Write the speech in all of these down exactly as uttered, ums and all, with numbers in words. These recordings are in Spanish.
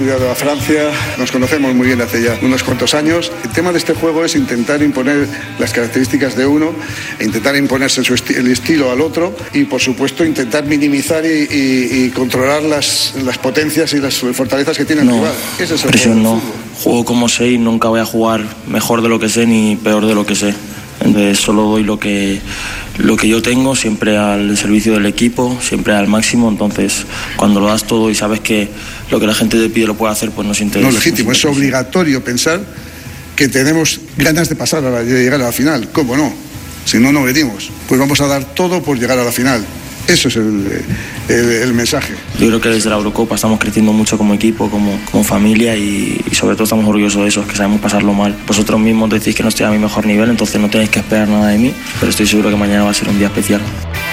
estudiado a Francia, nos conocemos muy bien hace ya unos cuantos años. El tema de este juego es intentar imponer las características de uno, e intentar imponerse su esti- el estilo al otro y, por supuesto, intentar minimizar y, y, y controlar las, las potencias y las fortalezas que tiene el no, rival. Ese es el presión juego no. Juego como sé y nunca voy a jugar mejor de lo que sé ni peor de lo que sé. Entonces solo doy lo que, lo que yo tengo, siempre al servicio del equipo, siempre al máximo. Entonces cuando lo das todo y sabes que lo que la gente te pide lo puede hacer, pues no sientes... No, legítimo, es obligatorio pensar que tenemos ganas de pasar a la, de llegar a la final. ¿Cómo no? Si no, no venimos. Pues vamos a dar todo por llegar a la final. Eso es el, el, el mensaje. Yo creo que desde la Eurocopa estamos creciendo mucho como equipo, como, como familia y, y sobre todo estamos orgullosos de eso, que sabemos pasarlo mal. Vosotros mismos decís que no estoy a mi mejor nivel, entonces no tenéis que esperar nada de mí, pero estoy seguro que mañana va a ser un día especial.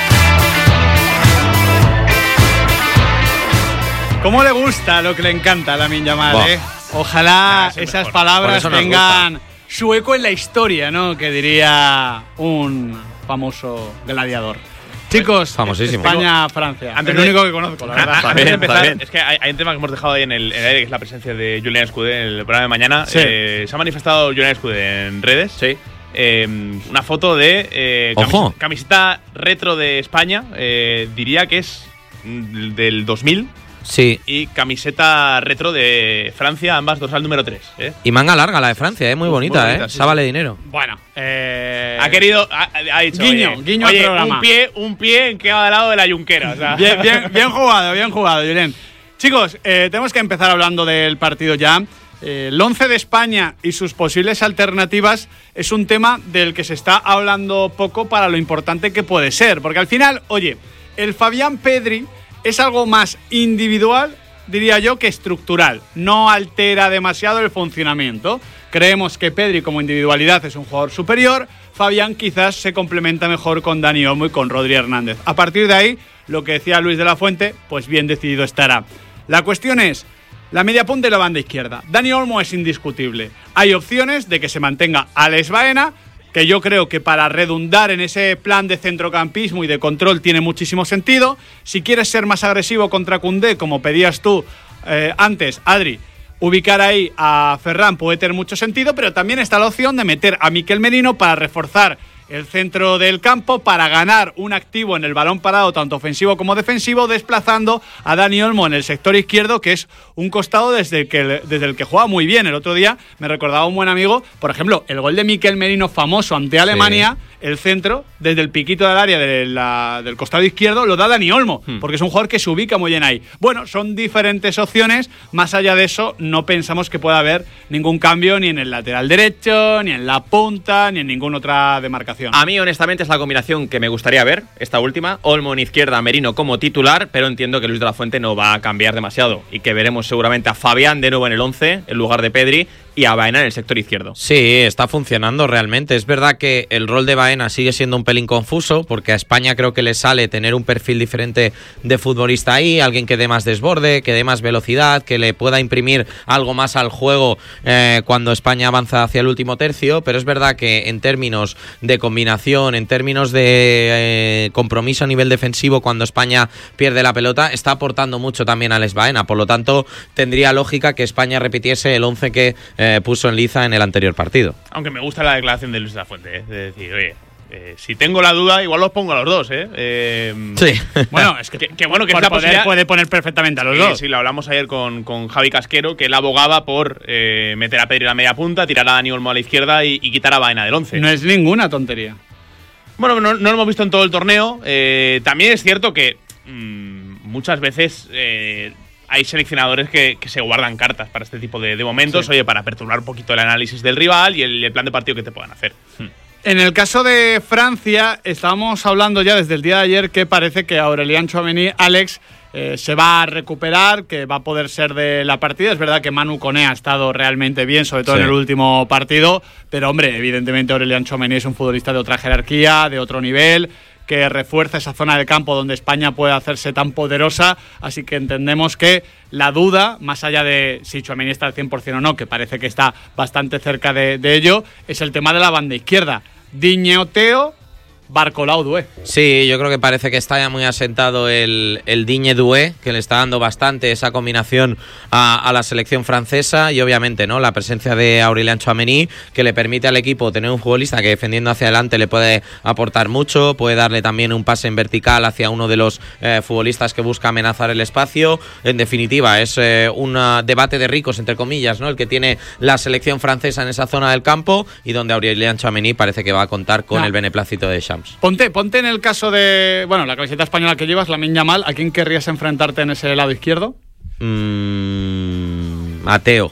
¿Cómo le gusta lo que le encanta a Lamine Yamal, eh? Ojalá nah, esas mejor. Palabras tengan su eco en la historia, ¿no? Que diría un famoso gladiador. Chicos, famosísimo. España-Francia. Antes el de, único que conozco, la verdad. Antes de empezar, es que hay, hay un tema que hemos dejado ahí en el, en el aire, que es la presencia de Julián Escudé en el programa de mañana. Sí. Eh, se ha manifestado Julián Escudé en redes. Sí. Eh, una foto de eh, Ojo. Camiseta, camiseta retro de España. Eh, diría que es del dos mil. Sí. Y camiseta retro de Francia, ambas dorsal número tres. ¿eh? Y manga larga la de Francia, ¿eh? Muy bonita, muy bonita, ¿eh? sí, Esa sí. vale dinero. Bueno, eh... ha querido, ha, ha dicho, guiño, oye, guiño oye, al programa. un pie, un pie en cada lado de la yunquera. O sea. bien, bien, bien jugado, bien jugado, Julen. Chicos, eh, tenemos que empezar hablando del partido ya. Eh, el once de España y sus posibles alternativas es un tema del que se está hablando poco para lo importante que puede ser. Porque al final, oye, el Fabián Pedri es algo más individual, diría yo, que estructural. No altera demasiado el funcionamiento. Creemos que Pedri como individualidad es un jugador superior. Fabián quizás se complementa mejor con Dani Olmo y con Rodri Hernández. A partir de ahí, lo que decía Luis de la Fuente, pues bien decidido estará. La cuestión es la media punta y la banda izquierda. Dani Olmo es indiscutible. Hay opciones de que se mantenga Alex Baena, que yo creo que para redundar en ese plan de centrocampismo y de control tiene muchísimo sentido. Si quieres ser más agresivo contra Koundé, como pedías tú eh, antes, Adri, ubicar ahí a Ferran puede tener mucho sentido, pero también está la opción de meter a Mikel Merino para reforzar el centro del campo, para ganar un activo en el balón parado, tanto ofensivo como defensivo, desplazando a Dani Olmo en el sector izquierdo, que es un costado desde el que, desde el que juega muy bien. El otro día me recordaba un buen amigo, por ejemplo, el gol de Mikel Merino famoso ante Alemania, sí. El centro, desde el piquito del área de la, del costado izquierdo, lo da Dani Olmo, hmm. porque es un jugador que se ubica muy bien ahí. Bueno, son diferentes opciones. Más allá de eso, no pensamos que pueda haber ningún cambio ni en el lateral derecho, ni en la punta, ni en ninguna otra demarcación. A mí, honestamente, es la combinación que me gustaría ver, esta última. Olmo en izquierda, Merino como titular, pero entiendo que Luis de la Fuente no va a cambiar demasiado y que veremos seguramente a Fabián de nuevo en el once, en lugar de Pedri, y a Baena en el sector izquierdo. Sí, está funcionando realmente. Es verdad que el rol de Baena sigue siendo un pelín confuso, porque a España creo que le sale tener un perfil diferente de futbolista ahí, alguien que dé más desborde, que dé más velocidad, que le pueda imprimir algo más al juego eh, cuando España avanza hacia el último tercio, pero es verdad que en términos de combinación, en términos de eh, compromiso a nivel defensivo, cuando España pierde la pelota, está aportando mucho también a Alex Baena. Por lo tanto, tendría lógica que España repitiese el once que eh, puso en liza en el anterior partido. Aunque me gusta la declaración de Luis de la Fuente, ¿eh? De decir, oye, eh, si tengo la duda, igual los pongo a los dos, ¿eh? eh sí. Bueno, es que, que, que bueno que por esta poder posibilidad puede poner perfectamente a los sí, dos. Sí, lo hablamos ayer con, con Javi Casquero, que él abogaba por eh, meter a Pedri a la media punta, tirar a Dani Olmo a la izquierda y, y quitar a Baena del once. No es ninguna tontería. Bueno, no, no lo hemos visto en todo el torneo. Eh, también es cierto que mmm, muchas veces eh, hay seleccionadores que, que se guardan cartas para este tipo de, de momentos, sí. Oye, para perturbar un poquito el análisis del rival y el, el plan de partido que te puedan hacer. Hmm. En el caso de Francia, estábamos hablando ya desde el día de ayer que parece que Aurélien Tchouaméni, Alex, eh, se va a recuperar, que va a poder ser de la partida. Es verdad que Manu Koné ha estado realmente bien, sobre todo sí. en el último partido, pero hombre, evidentemente Aurélien Tchouaméni es un futbolista de otra jerarquía, de otro nivel, que refuerza esa zona del campo donde España puede hacerse tan poderosa, así que entendemos que la duda, más allá de si Tchouaméni está al cien por ciento o no, que parece que está bastante cerca de, de ello, es el tema de la banda izquierda. Digne o Teo, Barcolau Doué. Sí, yo creo que parece que está ya muy asentado el, el Digne Doué, que le está dando bastante esa combinación a, a la selección francesa, y obviamente no la presencia de Aurélien Tchouaméni, que le permite al equipo tener un futbolista que defendiendo hacia adelante le puede aportar mucho, puede darle también un pase en vertical hacia uno de los eh, futbolistas que busca amenazar el espacio. En definitiva, es eh, un debate de ricos, entre comillas, ¿no? El que tiene la selección francesa en esa zona del campo, y donde Aurélien Tchouaméni parece que va a contar con no. el beneplácito de Shams. Ponte, ponte en el caso de, bueno, la camiseta española que llevas, Lamine Yamal, ¿a quién querrías enfrentarte en ese lado izquierdo? Mm, a Teo.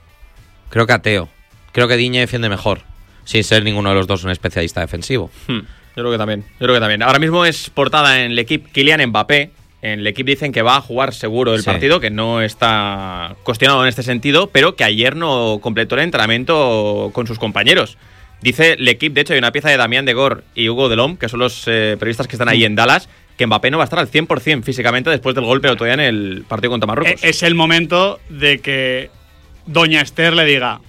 Creo que a Teo. Creo que Digne defiende mejor, sin ser ninguno de los dos un especialista defensivo. Hmm, yo creo que también. Yo creo que también. Ahora mismo es portada en el equipo Kylian Mbappé. En el equipo dicen que va a jugar seguro el sí. partido, que no está cuestionado en este sentido, pero que ayer no completó el entrenamiento con sus compañeros. Dice el equipo, de hecho hay una pieza de Damián Degor y Hugo Delhomme, que son los eh, periodistas que están ahí en Dallas, que Mbappé no va a estar al cien por ciento físicamente después del golpe otro día en el partido contra Marruecos. Es el momento de que Doña Esther le diga: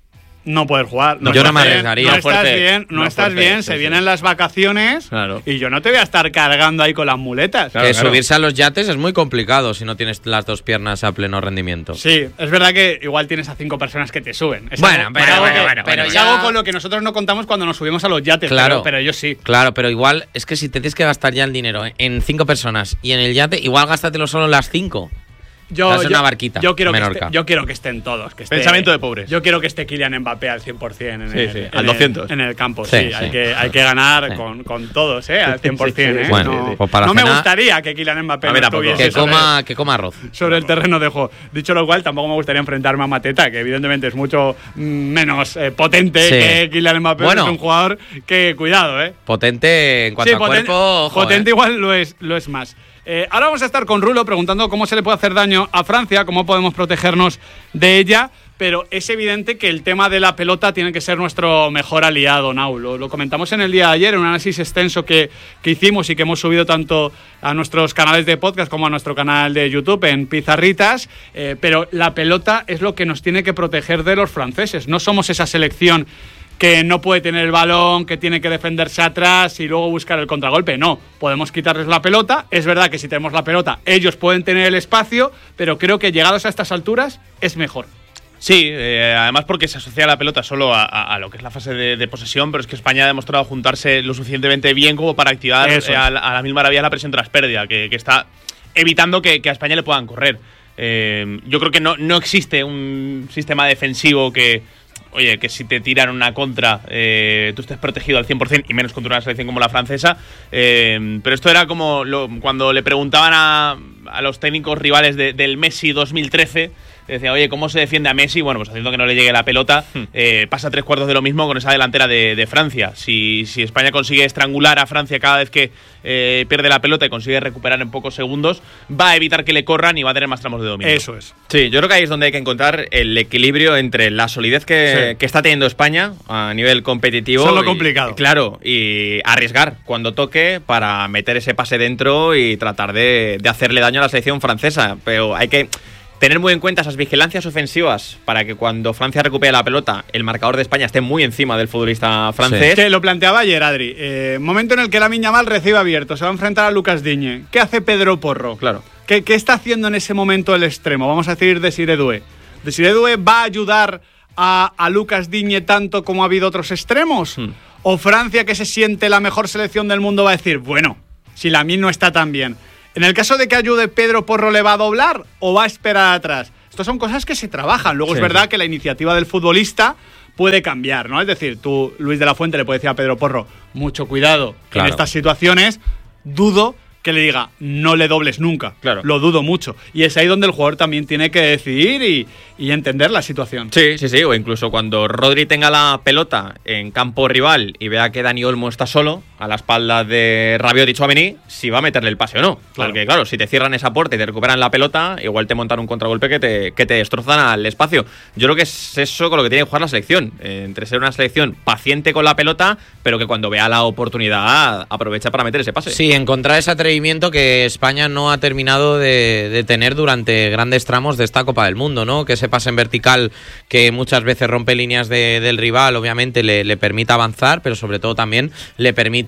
no puedes jugar. No, yo no me arriesgaría. No estás fuerte, bien, no, no estás fuerte, bien, sí, se sí. vienen las vacaciones claro. y yo no te voy a estar cargando ahí con las muletas. Claro, que claro. subirse a los yates es muy complicado si no tienes las dos piernas a pleno rendimiento. Sí, es verdad que igual tienes a cinco personas que te suben. Es bueno, algo, pero, algo bueno, que, bueno, pero bueno, es algo con lo que nosotros no contamos cuando nos subimos a los yates, claro, pero, pero ellos sí. Claro, pero igual es que si te tienes que gastar ya el dinero en cinco personas y en el yate, igual gástatelo solo en las cinco. Yo, yo, una barquita, yo, quiero que esté, yo quiero que estén todos. Que esté, Pensamiento de pobres. Yo quiero que esté Kylian Mbappé al cien por ciento en, sí, el, sí, en, al doscientos. El, en el campo. Sí, sí, sí. Hay, que, hay que ganar sí. con, con todos, ¿eh? Al cien por ciento. ¿eh? Bueno, no pues para no cenar, me gustaría que Kylian Mbappé no estuviese que coma, sobre, que coma arroz. sobre el terreno de juego. Dicho lo cual, tampoco me gustaría enfrentarme a Mateta, que evidentemente es mucho menos eh, potente sí. que Kylian Mbappé. Bueno, es un jugador que, cuidado, ¿eh? Potente en cuanto sí, a potente, cuerpo, ojo, potente eh. igual lo es, lo es más. Eh, ahora vamos a estar con Rulo preguntando cómo se le puede hacer daño a Francia, cómo podemos protegernos de ella, pero es evidente que el tema de la pelota tiene que ser nuestro mejor aliado, Nau. Lo, lo comentamos en el día de ayer, en un análisis extenso que, que hicimos y que hemos subido tanto a nuestros canales de podcast como a nuestro canal de YouTube en Pizarritas, eh, pero la pelota es lo que nos tiene que proteger de los franceses. No somos esa selección que no puede tener el balón, que tiene que defenderse atrás y luego buscar el contragolpe. No, podemos quitarles la pelota. Es verdad que si tenemos la pelota, ellos pueden tener el espacio, pero creo que llegados a estas alturas es mejor. Sí, eh, además porque se asocia la pelota solo a, a, a lo que es la fase de, de posesión, pero es que España ha demostrado juntarse lo suficientemente bien como para activar eh, a, a la mil maravillas la presión tras pérdida, que, que está evitando que, que a España le puedan correr. Eh, yo creo que no, no existe un sistema defensivo que... Oye, que si te tiran una contra, eh, tú estés protegido al cien por ciento y menos contra una selección como la francesa. Eh, pero esto era como lo, cuando le preguntaban a, a los técnicos rivales de, del Messi dos mil trece. Decía, oye, ¿cómo se defiende a Messi? Bueno, pues haciendo que no le llegue la pelota, eh, pasa tres cuartos de lo mismo con esa delantera de, de Francia. Si, si España consigue estrangular a Francia cada vez que eh, pierde la pelota y consigue recuperar en pocos segundos, va a evitar que le corran y va a tener más tramos de dominio. Eso es. Sí, yo creo que ahí es donde hay que encontrar el equilibrio entre la solidez que, sí. que está teniendo España a nivel competitivo. Eso es lo y, complicado. Claro, y arriesgar cuando toque para meter ese pase dentro y tratar de, de hacerle daño a la selección francesa. Pero hay que tener muy en cuenta esas vigilancias ofensivas para que cuando Francia recupere la pelota, el marcador de España esté muy encima del futbolista francés. Sí. Que lo planteaba ayer, Adri. Eh, momento en el que Lamine Yamal recibe abierto, se va a enfrentar a Lucas Digne. ¿Qué hace Pedro Porro? Claro. ¿Qué, qué está haciendo en ese momento el extremo? Vamos a decir Desiré Doué. ¿Desiré Doué va a ayudar a, a Lucas Digne tanto como ha habido otros extremos? Hmm. ¿O Francia, que se siente la mejor selección del mundo, va a decir, bueno, si Lamine no está tan bien? En el caso de que ayude Pedro Porro, ¿le va a doblar o va a esperar atrás? Estas son cosas que se trabajan. Luego sí, es verdad sí. que la iniciativa del futbolista puede cambiar, ¿no? Es decir, tú, Luis de la Fuente, le puede decir a Pedro Porro, mucho cuidado claro. en estas situaciones. Dudo que le diga, no le dobles nunca. Claro. Lo dudo mucho. Y es ahí donde el jugador también tiene que decidir y, y entender la situación. Sí, sí, sí. O incluso cuando Rodri tenga la pelota en campo rival y vea que Dani Olmo está solo, a la espalda de Rabiot y Tchouaméni, si va a meterle el pase o no. Claro. Porque, claro, si te cierran esa puerta y te recuperan la pelota, igual te montan un contragolpe que te, que te destrozan al espacio. Yo creo que es eso con lo que tiene que jugar la selección. Eh, entre ser una selección paciente con la pelota, pero que cuando vea la oportunidad aprovecha para meter ese pase. Sí, encontrar ese atrevimiento que España no ha terminado de, de tener durante grandes tramos de esta Copa del Mundo, ¿no? Que ese pase en vertical que muchas veces rompe líneas de, del rival, obviamente le, le permita avanzar, pero sobre todo también le permita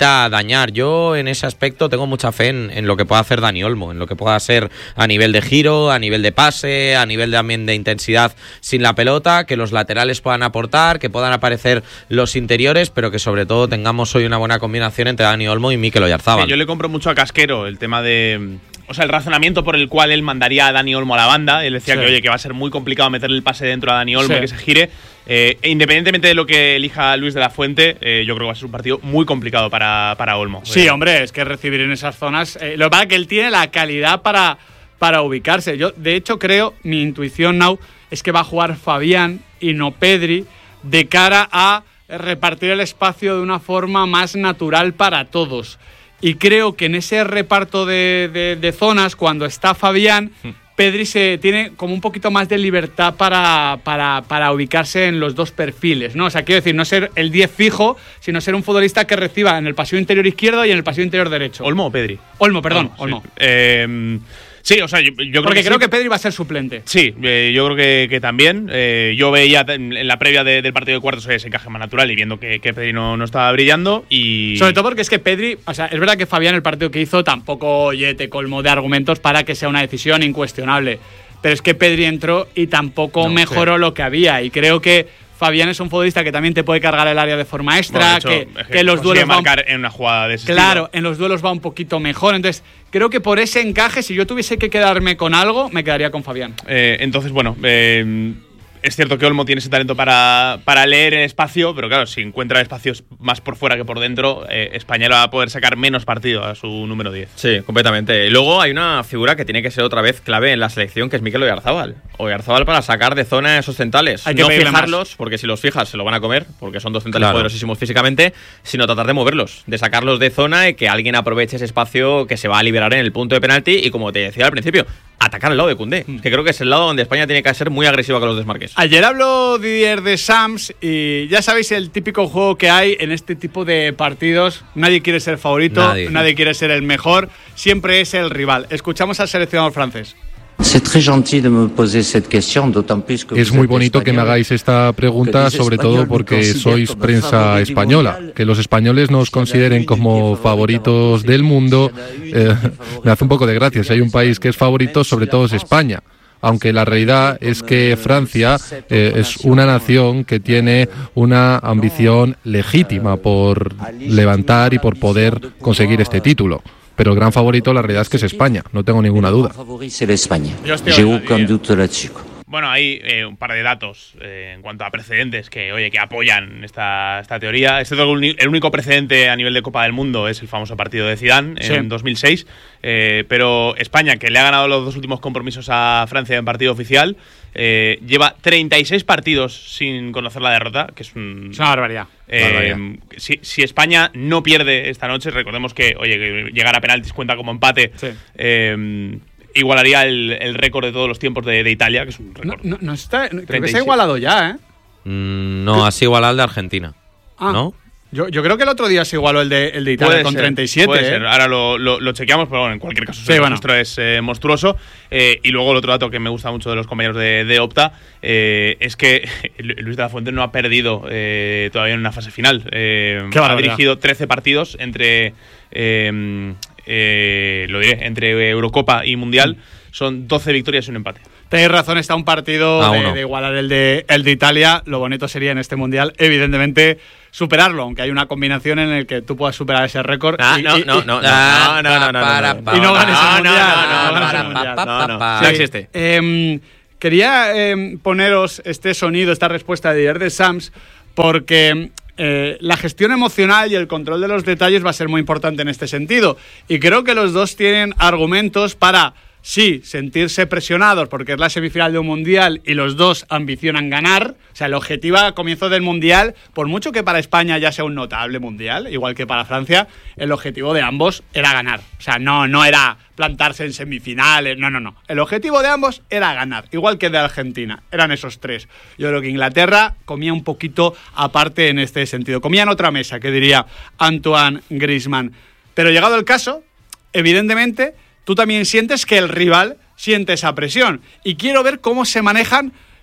necesita dañar. Yo en ese aspecto tengo mucha fe en, en lo que pueda hacer Dani Olmo, en lo que pueda ser a nivel de giro, a nivel de pase, a nivel también de intensidad sin la pelota, que los laterales puedan aportar, que puedan aparecer los interiores, pero que sobre todo tengamos hoy una buena combinación entre Dani Olmo y Mikel Oyarzábal. Sí, yo le compro mucho a Casquero el tema de... O sea, el razonamiento por el cual él mandaría a Dani Olmo a la banda. Él decía sí. que, oye, que va a ser muy complicado meterle el pase dentro a Dani Olmo, sí. que se gire. Eh, e independientemente de lo que elija Luis de la Fuente, eh, yo creo que va a ser un partido muy complicado para, para Olmo. Sí, eh. hombre, es que recibir en esas zonas… Eh, lo que pasa es que él tiene la calidad para, para ubicarse. Yo, de hecho, creo, mi intuición, Nau, es que va a jugar Fabián y no Pedri de cara a repartir el espacio de una forma más natural para todos. Y creo que en ese reparto de, de, de zonas, cuando está Fabián, Pedri se tiene como un poquito más de libertad para, para, para ubicarse en los dos perfiles, ¿no? O sea, quiero decir, no ser el diez fijo, sino ser un futbolista que reciba en el pasillo interior izquierdo y en el pasillo interior derecho. ¿Olmo o Pedri? Olmo, perdón, Olmo. Olmo. Sí. Eh, sí, o sea, yo, yo creo Porque que creo sí. que Pedri va a ser suplente. Sí, eh, yo creo que, que también. Eh, yo veía en, en la previa de, del partido de cuartos ese encaje más natural y viendo que, que Pedri no, no estaba brillando. Y sobre todo porque es que Pedri, o sea, es verdad que Fabián el partido que hizo tampoco oye, te colmó de argumentos para que sea una decisión incuestionable. Pero es que Pedri entró y tampoco no, mejoró sí. lo que había. Y creo que Fabián es un futbolista que también te puede cargar el área de forma extra, bueno, de hecho, que, que, que los duelos va marcar un, en una jugada de ese claro, estilo. En los duelos va un poquito mejor. Entonces, creo que por ese encaje, si yo tuviese que quedarme con algo, me quedaría con Fabián. Eh, entonces, bueno, eh, es cierto que Olmo tiene ese talento para, para leer el espacio, pero claro, si encuentra espacios más por fuera que por dentro, eh, España va a poder sacar menos partido a su número diez. Sí, completamente. Luego hay una figura que tiene que ser otra vez clave en la selección, que es Mikel Oyarzábal. Oyarzábal para sacar de zona esos centrales. Hay que no fijarlos, más. porque si los fijas se lo van a comer, porque son dos centrales claro. poderosísimos físicamente, sino tratar de moverlos, de sacarlos de zona y que alguien aproveche ese espacio que se va a liberar en el punto de penalti y, como te decía al principio, atacar al lado de Koundé, mm. que creo que es el lado donde España tiene que ser muy agresiva con los desmarques. Ayer habló Didier Deschamps y ya sabéis el típico juego que hay en este tipo de partidos. Nadie quiere ser favorito, nadie, nadie quiere ser el mejor, siempre es el rival. Escuchamos al seleccionador francés. Es muy bonito que me hagáis esta pregunta, sobre todo porque sois prensa española. Que los españoles nos consideren como favoritos del mundo eh, me hace un poco de gracia. Si hay un país que es favorito, sobre todo es España. Aunque la realidad es que Francia eh, es una nación que tiene una ambición legítima por levantar y por poder conseguir este título. Pero el gran favorito, la realidad es que es España, no tengo ninguna duda. Bueno, hay eh, un par de datos eh, en cuanto a precedentes que, oye, que apoyan esta, esta teoría. Este es el único precedente a nivel de Copa del Mundo, es el famoso partido de Zidane sí. en dos mil seis. Eh, pero España, que le ha ganado los dos últimos compromisos a Francia en partido oficial, eh, lleva treinta y seis partidos sin conocer la derrota, que es, un, es una barbaridad. Eh, barbaridad. Si, si España no pierde esta noche, recordemos que, oye, que llegar a penaltis cuenta como empate. Sí. Eh, Igualaría el, el récord de todos los tiempos de, de Italia, que es un récord. No, no, no está, creo que se ha igualado ya, ¿eh? Mm, no, has igualado el de Argentina. Ah, ¿no? Yo, yo creo que el otro día se igualó el de, el de Italia puede con ser, treinta y siete. Puede ¿eh? ser. Ahora lo, lo, lo chequeamos, pero bueno, en cualquier caso, sí, el bueno. registro es eh, monstruoso. Eh, y luego el otro dato que me gusta mucho de los compañeros de, de Opta eh, es que Luis de la Fuente no ha perdido eh, todavía en una fase final. Eh, ha dirigido trece partidos entre. Eh, eh, lo diré, entre Eurocopa y Mundial. Mm. Son doce victorias y un empate. Tenéis razón, está un partido ah, de, de igualar el de, el de Italia. Lo bonito sería en este Mundial, evidentemente, superarlo, aunque hay una combinación en la que tú puedas superar ese récord. Ah, y, no, y, no, y, no, no, no, no, no, no, no, y no ganes el Mundial. No, no, no, no, no, no, no, no existe. Eh, quería eh, poneros este sonido, esta respuesta de Didier Deschamps, porque eh, la gestión emocional y el control de los detalles va a ser muy importante en este sentido. Y creo que los dos tienen argumentos para, sí, sentirse presionados porque es la semifinal de un Mundial y los dos ambicionan ganar. O sea, el objetivo a comienzo del Mundial, por mucho que para España ya sea un notable Mundial, igual que para Francia, el objetivo de ambos era ganar. O sea, no, no era plantarse en semifinales, no, no, no. El objetivo de ambos era ganar, igual que de Argentina. Eran esos tres. Yo creo que Inglaterra comía un poquito aparte en este sentido. Comía en otra mesa, que diría Antoine Griezmann. Pero llegado el caso, evidentemente, tú también sientes que el rival siente esa presión. Y quiero ver cómo se manejan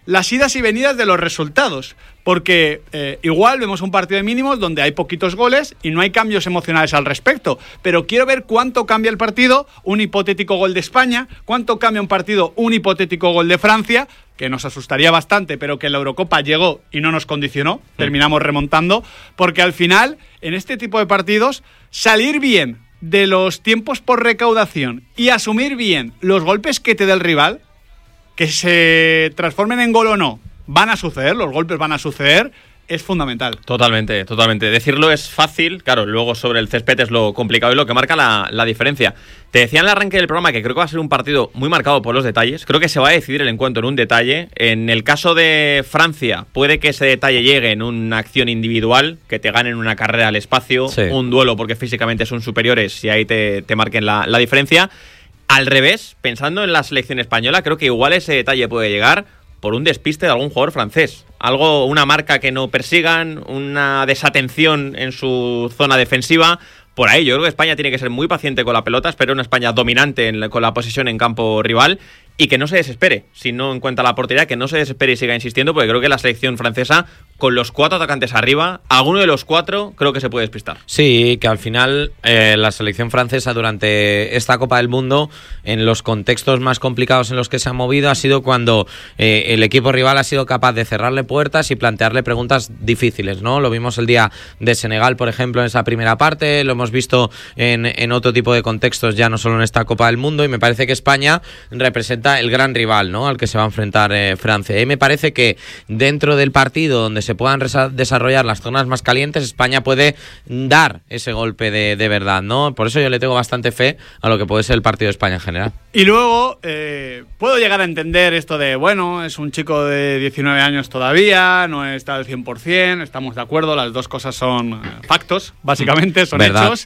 las idas y venidas de los resultados, porque eh, igual vemos un partido de mínimos donde hay poquitos goles y no hay cambios emocionales al respecto, pero quiero ver cuánto cambia el partido un hipotético gol de España, cuánto cambia un partido un hipotético gol de Francia, que nos asustaría bastante, pero que en la Eurocopa llegó y no nos condicionó, mm. terminamos remontando, porque al final, en este tipo de partidos, salir bien de los tiempos por recaudación y asumir bien los golpes que te da el rival, que se transformen en gol o no, van a suceder, los golpes van a suceder, es fundamental. Totalmente, totalmente. Decirlo es fácil, claro, luego sobre el césped es lo complicado y lo que marca la, la diferencia. Te decía en el arranque del programa que creo que va a ser un partido muy marcado por los detalles. Creo que se va a decidir el encuentro en un detalle. En el caso de Francia, puede que ese detalle llegue en una acción individual, que te ganen una carrera al espacio, sí. un duelo porque físicamente son superiores y ahí te, te marquen la, la diferencia. Al revés, pensando en la selección española, creo que igual ese detalle puede llegar por un despiste de algún jugador francés. Algo, una marca que no persigan, una desatención en su zona defensiva. Por ahí, yo creo que España tiene que ser muy paciente con la pelota, espero una España dominante en la, con la posesión en campo rival y que no se desespere, si no encuentra la portería, que no se desespere y siga insistiendo, porque creo que la selección francesa, con los cuatro atacantes arriba, alguno de los cuatro creo que se puede despistar. Sí, que al final eh, la selección francesa durante esta Copa del Mundo, en los contextos más complicados en los que se ha movido, ha sido cuando eh, el equipo rival ha sido capaz de cerrarle puertas y plantearle preguntas difíciles, ¿no? Lo vimos el día de Senegal, por ejemplo, en esa primera parte, lo hemos visto en, en otro tipo de contextos, ya no solo en esta Copa del Mundo, y me parece que España representa el gran rival, ¿no?, al que se va a enfrentar eh, Francia. Y me parece que dentro del partido donde se puedan resa- desarrollar las zonas más calientes, España puede dar ese golpe de, de verdad, ¿no? Por eso yo le tengo bastante fe a lo que puede ser el partido de España en general. Y luego, eh, puedo llegar a entender esto de, bueno, es un chico de diecinueve años todavía, no está al cien por ciento, estamos de acuerdo, las dos cosas son eh, factos, básicamente, son ¿verdad? Hechos.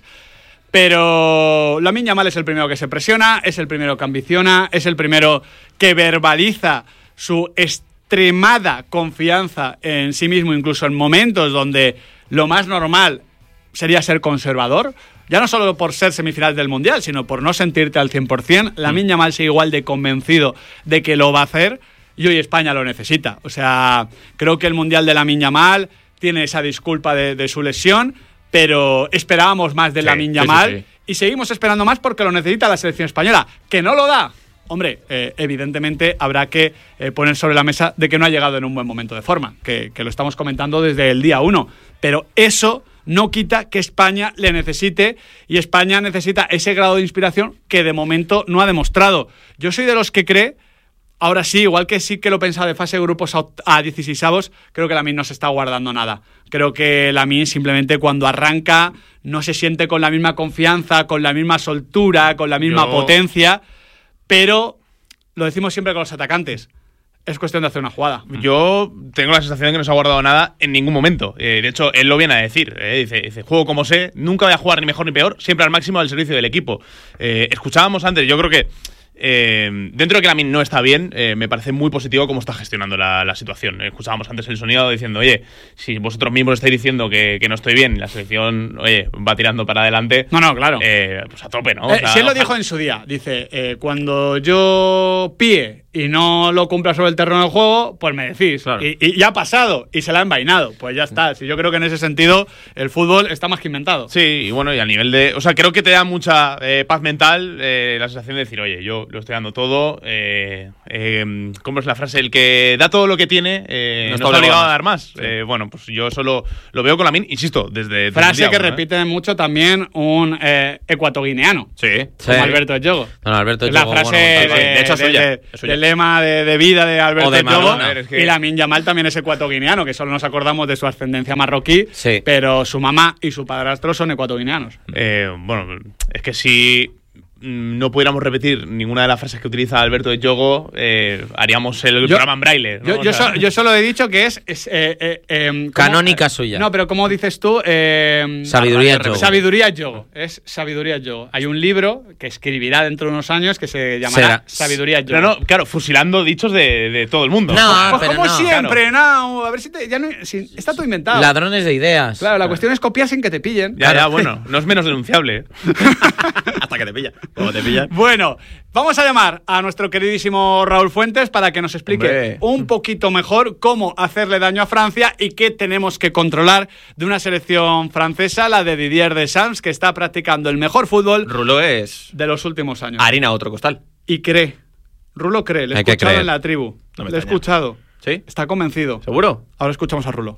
Pero Lamine Yamal es el primero que se presiona, es el primero que ambiciona, es el primero que verbaliza su extremada confianza en sí mismo, incluso en momentos donde lo más normal sería ser conservador. Ya no solo por ser semifinal del Mundial, sino por no sentirte al cien por ciento. Lamine Yamal sigue igual de convencido de que lo va a hacer y hoy España lo necesita. O sea, creo que el Mundial de Lamine Yamal tiene esa disculpa de, de su lesión, pero esperábamos más de sí, Lamine Yamal sí, sí, sí. y seguimos esperando más porque lo necesita la selección española. ¿Que no lo da? Hombre, eh, evidentemente habrá que eh, poner sobre la mesa de que no ha llegado en un buen momento de forma, que, que lo estamos comentando desde el día uno, pero eso no quita que España le necesite y España necesita ese grado de inspiración que de momento no ha demostrado. Yo soy de los que cree, ahora sí, igual que sí que lo pensaba de fase de grupos a dieciseisavos, creo que Lamine no se está guardando nada. Creo que Lamine simplemente cuando arranca no se siente con la misma confianza, con la misma soltura, con la misma Yo... potencia, pero lo decimos siempre con los atacantes. Es cuestión de hacer una jugada. Yo tengo la sensación de que no se ha guardado nada en ningún momento. Eh, de hecho, él lo viene a decir. Eh, dice, dice, juego como sé, nunca voy a jugar ni mejor ni peor, siempre al máximo al servicio del equipo. Eh, escuchábamos antes, yo creo que Eh, dentro de que Lamine no está bien, eh, me parece muy positivo cómo está gestionando la, la situación. Escuchábamos antes el sonido diciendo, oye, si vosotros mismos estáis diciendo que, que no estoy bien, la selección, oye, va tirando para adelante. No, no, claro. Eh, pues a tope, ¿no? Eh, o sea, si él lo ojalá. dijo en su día, dice, eh, cuando yo píe y no lo cumpla sobre el terreno del juego, pues me decís. Claro. Y, y ya ha pasado y se la ha envainado. Pues ya está. Si yo creo que en ese sentido el fútbol está más que inventado. Sí, y bueno, y a nivel de... O sea, creo que te da mucha eh, paz mental eh, la sensación de decir, oye, yo lo estoy dando todo. Eh, eh, ¿Cómo es la frase? El que da todo lo que tiene eh, no, no está obligado a dar más. Sí. Eh, bueno, pues yo solo lo veo con Lamine, insisto, desde... desde frase día que uno, repite ¿eh? mucho también un eh, ecuatoguineano. Sí. Como sí. Alberto Yogo. No, Alberto la Yogo, frase bueno, de, de hecho es de, suya, de, es suya. del lema de, de vida de Alberto de Yogo. Es que... Y Lamine Yamal también es ecuatoguineano, que solo nos acordamos de su ascendencia marroquí, sí. pero su mamá y su padrastro son ecuatoguineanos. Eh, bueno, es que si no pudiéramos repetir ninguna de las frases que utiliza Alberto de Yogo, eh, haríamos el yo, programa en braille, ¿no? Yo, yo, so, yo solo he dicho que es... es eh, eh, eh, canónica suya. No, pero ¿cómo dices tú? Eh, sabiduría Yogo. Sabiduría Yogo. Es Sabiduría Yogo. Hay un libro que escribirá dentro de unos años que se llamará Será. Sabiduría Yogo. Pero no, claro, fusilando dichos de, de todo el mundo. No, pues pero como no. siempre, claro. no. A ver si, te, ya no si, está todo inventado. Ladrones de ideas. Claro, la cuestión es copiar sin que te pillen. Ya, claro. ya, bueno, no es menos denunciable. Hasta que te pilla. ¿Cómo te pillan? Bueno, vamos a llamar a nuestro queridísimo Raúl Fuentes para que nos explique Hombre. un poquito mejor cómo hacerle daño a Francia y qué tenemos que controlar de una selección francesa, la de Didier Deschamps, que está practicando el mejor fútbol Rulo es de los últimos años. harina a otro costal. Y cree. Rulo cree, le he Hay que escuchado creer. en la tribu. No me le he extraña. escuchado. ¿Sí? Está convencido. ¿Seguro? Ahora escuchamos a Rulo.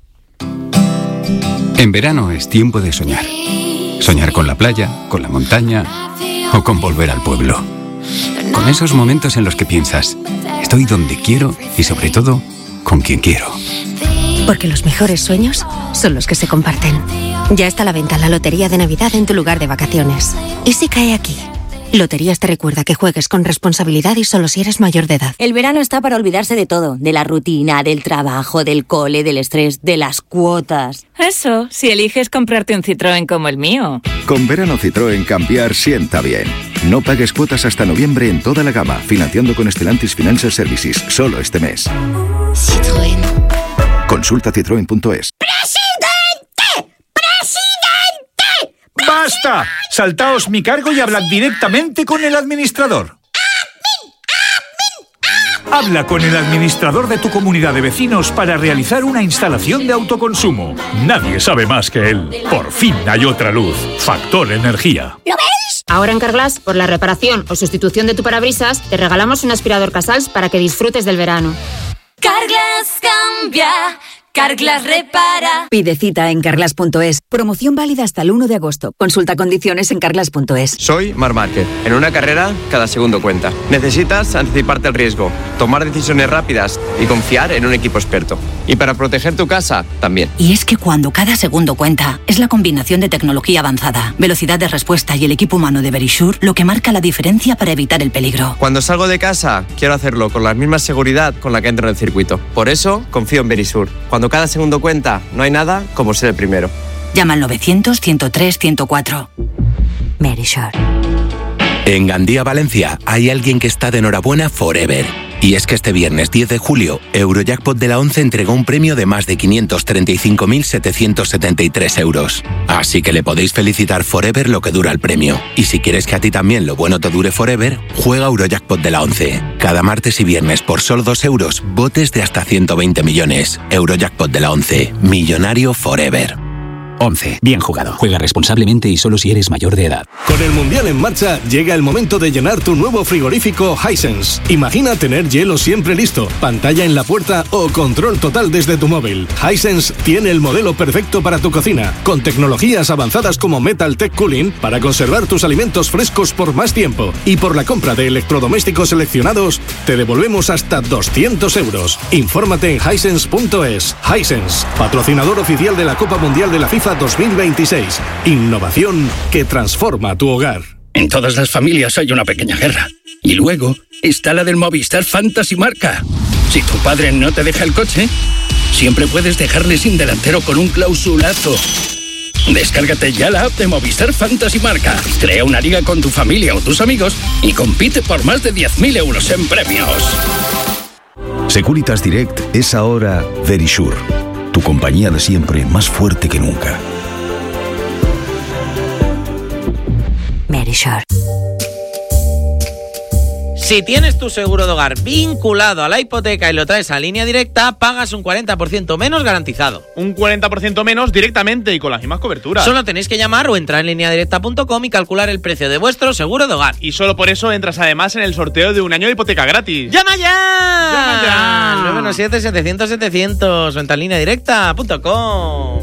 En verano es tiempo de soñar. Soñar con la playa, con la montaña o con volver al pueblo. Con esos momentos en los que piensas, estoy donde quiero y sobre todo, con quien quiero. Porque los mejores sueños son los que se comparten. Ya está a la venta la Lotería de Navidad en tu lugar de vacaciones. ¿Y si cae aquí? Loterías te recuerda que juegues con responsabilidad y solo si eres mayor de edad. El verano está para olvidarse de todo, de la rutina, del trabajo, del cole, del estrés, de las cuotas. Eso, si eliges comprarte un Citroën como el mío. Con verano Citroën cambiar sienta bien. No pagues cuotas hasta noviembre en toda la gama, financiando con Stellantis Financial Services, solo este mes. Citroën. Consulta citroen punto es. ¡Basta! Saltaos mi cargo y hablad directamente con el administrador. Habla con el administrador de tu comunidad de vecinos para realizar una instalación de autoconsumo. Nadie sabe más que él. Por fin hay otra luz. Factor Energía. ¿Lo veis? Ahora en Carglass, por la reparación o sustitución de tu parabrisas, te regalamos un aspirador Casals para que disfrutes del verano. Carglass cambia. Carglass repara. Pide cita en carglass punto es. Promoción válida hasta el uno de agosto. Consulta condiciones en carglass punto es. Soy Marc Márquez. En una carrera, cada segundo cuenta. Necesitas anticiparte al riesgo, tomar decisiones rápidas y confiar en un equipo experto. Y para proteger tu casa, también. Y es que cuando cada segundo cuenta, es la combinación de tecnología avanzada, velocidad de respuesta y el equipo humano de Verisure lo que marca la diferencia para evitar el peligro. Cuando salgo de casa, quiero hacerlo con la misma seguridad con la que entro en el circuito. Por eso, confío en Verisure. Cuando cada segundo cuenta, no hay nada como ser el primero. Llama al novecientos, ciento tres, ciento cuatro. Verisure. En Gandía, Valencia, hay alguien que está de enhorabuena forever. Y es que este viernes diez de julio, Eurojackpot de la once entregó un premio de más de quinientos treinta y cinco mil setecientos setenta y tres euros. Así que le podéis felicitar forever lo que dura el premio. Y si quieres que a ti también lo bueno te dure forever, juega Eurojackpot de la once. Cada martes y viernes por solo dos euros, botes de hasta ciento veinte millones. Eurojackpot de la once. Millonario forever. once. Bien jugado. Juega responsablemente y solo si eres mayor de edad. Con el Mundial en marcha, llega el momento de llenar tu nuevo frigorífico Hisense. Imagina tener hielo siempre listo, pantalla en la puerta o control total desde tu móvil. Hisense tiene el modelo perfecto para tu cocina, con tecnologías avanzadas como Metal Tech Cooling para conservar tus alimentos frescos por más tiempo. Y por la compra de electrodomésticos seleccionados, te devolvemos hasta doscientos euros. Infórmate en hisense punto es. Hisense, patrocinador oficial de la Copa Mundial de la FIFA dos mil veintiséis. Innovación que transforma tu hogar. En todas las familias hay una pequeña guerra. Y luego está la del Movistar Fantasy Marca. Si tu padre no te deja el coche, siempre puedes dejarle sin delantero con un clausulazo. Descárgate ya la app de Movistar Fantasy Marca. Crea una liga con tu familia o tus amigos y compite por más de diez mil euros en premios. Securitas Direct es ahora Verisure. Tu compañía de siempre, más fuerte que nunca. Verisure. Si tienes tu seguro de hogar vinculado a la hipoteca y lo traes a Línea Directa, pagas un cuarenta por ciento menos garantizado. Un cuarenta por ciento menos directamente y con las mismas coberturas. Solo tenéis que llamar o entrar en línea directa punto com y calcular el precio de vuestro seguro de hogar. Y solo por eso entras además en el sorteo de un año de hipoteca gratis. ¡Llama ya! ¡Llama ya! nueve uno siete, setecientos, setecientos o entra en línea directa punto com.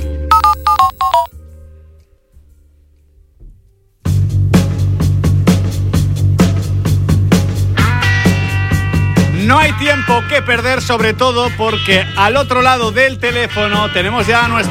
No hay tiempo que perder, sobre todo porque al otro lado del teléfono tenemos ya a nuestro